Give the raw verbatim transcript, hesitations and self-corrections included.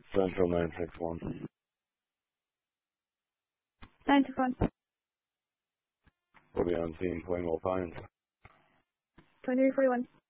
Central nine six one. nine six one. We'll be on scene, Plainwell Pines. twenty-three forty-one.